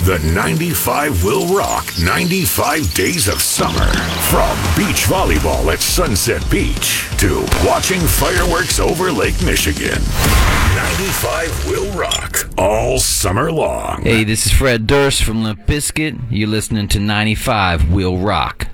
The 95 will rock 95 days of summer. From beach volleyball at Sunset Beach to watching fireworks over Lake Michigan. 95 will rock all summer long. Hey, this is Fred Durst from Limp Bizkit. You're listening to 95 Will Rock.